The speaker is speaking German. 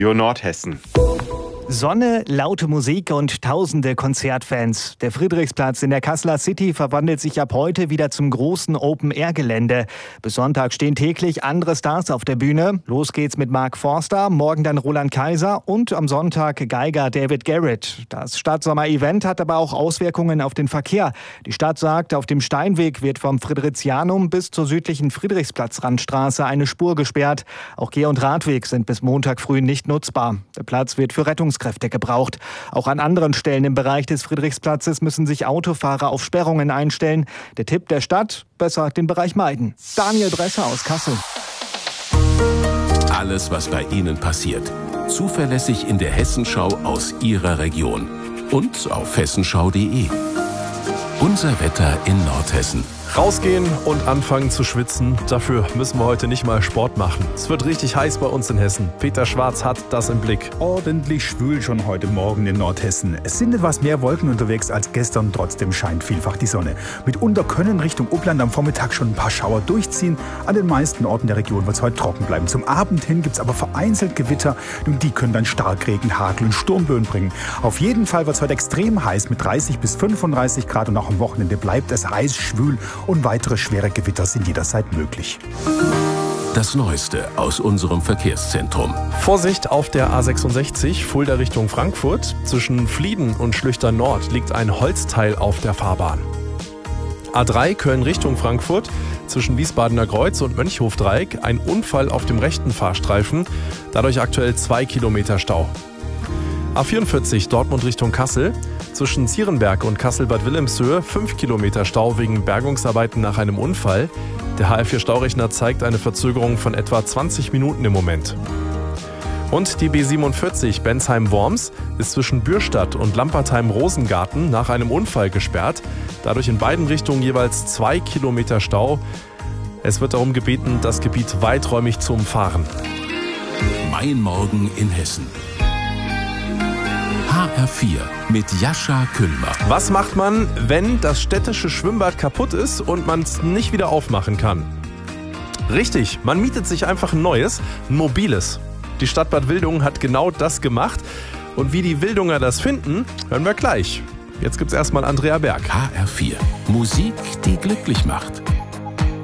Nordhessen. Sonne, laute Musik und tausende Konzertfans. Der Friedrichsplatz in der Kasseler City verwandelt sich ab heute wieder zum großen Open-Air-Gelände. Bis Sonntag stehen täglich andere Stars auf der Bühne. Los geht's mit Mark Forster, morgen dann Roland Kaiser und am Sonntag Geiger David Garrett. Das Stadtsommer-Event hat aber auch Auswirkungen auf den Verkehr. Die Stadt sagt, auf dem Steinweg wird vom Fridericianum bis zur südlichen Friedrichsplatz-Randstraße eine Spur gesperrt. Auch Geh- und Radweg sind bis Montag früh nicht nutzbar. Der Platz wird für Rettungskräfte gebraucht. Auch an anderen Stellen im Bereich des Friedrichsplatzes müssen sich Autofahrer auf Sperrungen einstellen. Der Tipp der Stadt: besser den Bereich meiden. Daniel Bresser aus Kassel. Alles, was bei Ihnen passiert, zuverlässig in der Hessenschau aus Ihrer Region und auf hessenschau.de. Unser Wetter in Nordhessen. Rausgehen und anfangen zu schwitzen, dafür müssen wir heute nicht mal Sport machen. Es wird richtig heiß bei uns in Hessen. Peter Schwarz hat das im Blick. Ordentlich schwül schon heute Morgen in Nordhessen. Es sind etwas mehr Wolken unterwegs als gestern, trotzdem scheint vielfach die Sonne. Mitunter können Richtung Uppland am Vormittag schon ein paar Schauer durchziehen. An den meisten Orten der Region wird es heute trocken bleiben. Zum Abend hin gibt es aber vereinzelt Gewitter und die können dann Starkregen, Hagel und Sturmböen bringen. Auf jeden Fall wird es heute extrem heiß mit 30 bis 35 Grad und auch am Wochenende bleibt es heiß, schwül und weitere schwere Gewitter sind jederzeit möglich. Das Neueste aus unserem Verkehrszentrum. Vorsicht auf der A66, Fulda Richtung Frankfurt. Zwischen Flieden und Schlüchtern Nord liegt ein Holzteil auf der Fahrbahn. A3 Köln Richtung Frankfurt. Zwischen Wiesbadener Kreuz und Mönchhofdreieck ein Unfall auf dem rechten Fahrstreifen. Dadurch aktuell 2 Kilometer Stau. A44 Dortmund Richtung Kassel. Zwischen Zierenberg und Kassel-Bad Wilhelmshöhe 5 Kilometer Stau wegen Bergungsarbeiten nach einem Unfall. Der HR4-Staurechner zeigt eine Verzögerung von etwa 20 Minuten im Moment. Und die B47 Bensheim-Worms ist zwischen Bürstadt und Lampertheim-Rosengarten nach einem Unfall gesperrt. Dadurch in beiden Richtungen jeweils 2 Kilometer Stau. Es wird darum gebeten, das Gebiet weiträumig zu umfahren. Mein Morgen in Hessen. HR4 mit Jascha Küllmer. Was macht man, wenn das städtische Schwimmbad kaputt ist und man es nicht wieder aufmachen kann? Richtig, man mietet sich einfach ein neues, ein mobiles. Die Stadt Bad Wildungen hat genau das gemacht. Und wie die Wildunger das finden, hören wir gleich. Jetzt gibt's erstmal Andrea Berg. HR4, Musik, die glücklich macht.